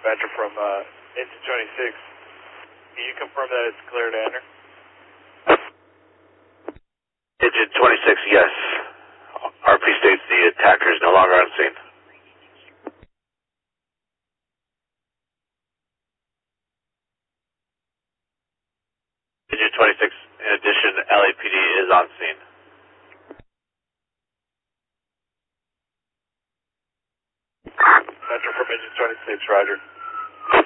Dispatcher from Engine 26. Can you confirm that it's clear to enter? Engine 26, yes. RP states the attacker is no longer on scene. Engine 26, in addition, LAPD is on scene. Dispatcher from Engine 26, roger.